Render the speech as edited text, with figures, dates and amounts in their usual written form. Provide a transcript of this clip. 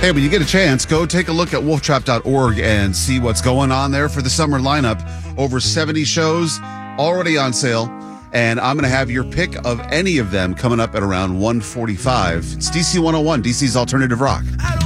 Hey, when you get a chance, go take a look at wolftrap.org and see what's going on there for the summer lineup. Over 70 shows already on sale, and I'm going to have your pick of any of them coming up at around 1:45. It's DC 101, DC's Alternative Rock.